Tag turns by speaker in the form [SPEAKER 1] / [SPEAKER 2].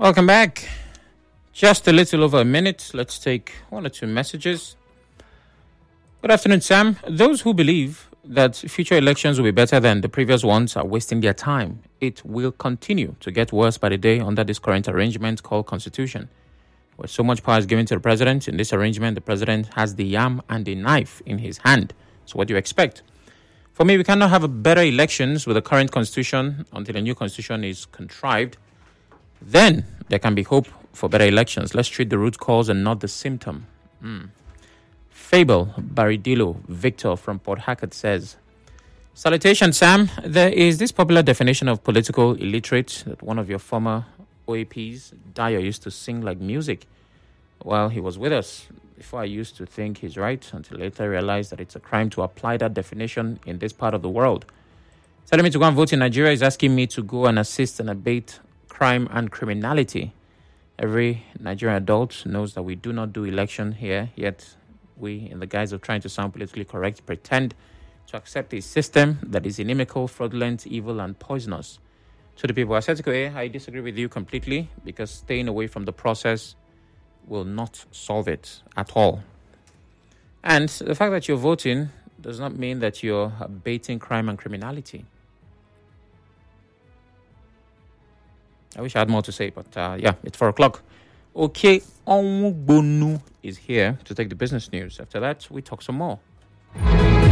[SPEAKER 1] Welcome back. Just a little over a minute. Let's take one or two messages. Good afternoon, Sam. Those who believe that future elections will be better than the previous ones are wasting their time. It will continue to get worse by the day under this current arrangement called Constitution. Where so much power is given to the president, in this arrangement, the president has the yam and the knife in his hand. So what do you expect? For me, we cannot have better elections with the current constitution until a new constitution is contrived. Then there can be hope for better elections. Let's treat the root cause and not the symptom. Fable Baridilo Victor from Port Harcourt says, Salutation, Sam. There is this popular definition of political illiterate that one of your former OAPs, Dio, used to sing like music while he was with us. Before I used to think he's right, until later I realized that it's a crime to apply that definition in this part of the world. Telling me to go and vote in Nigeria is asking me to go and assist and abate crime and criminality. Every Nigerian adult knows that we do not do election here, yet we, in the guise of trying to sound politically correct, pretend to accept a system that is inimical, fraudulent, evil, and poisonous. To the people, I disagree with you completely, because staying away from the process will not solve it at all. And the fact that you're voting does not mean that you're abating crime and criminality. I wish I had more to say, but it's 4 o'clock. Okay, Onwugbonu is here to take the business news. After that, we talk some more.